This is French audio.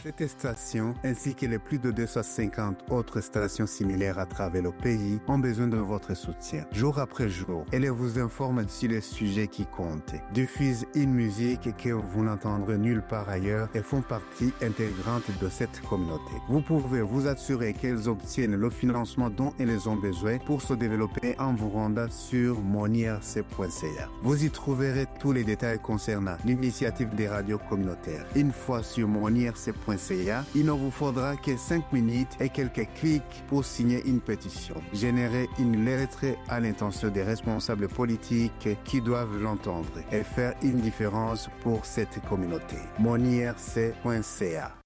Cette station, ainsi que les plus de 250 autres stations similaires à travers le pays, ont besoin de votre soutien. Jour après jour, elle vous informe sur les sujets qui comptent, diffuse une musique que vous n'entendrez nulle part ailleurs et font partie intégrante de cette communauté. Vous pouvez vous assurer qu'elles obtiennent le financement dont elles ont besoin pour se développer en vous rendant sur monirc.ca. Vous y trouverez tous les détails concernant l'initiative des radios communautaires. Une fois sur monirc.ca, il ne vous faudra que 5 minutes et quelques clics pour signer une pétition. Générer une lettre à l'intention des responsables politiques qui doivent l'entendre et faire une différence pour cette communauté. monirc.ca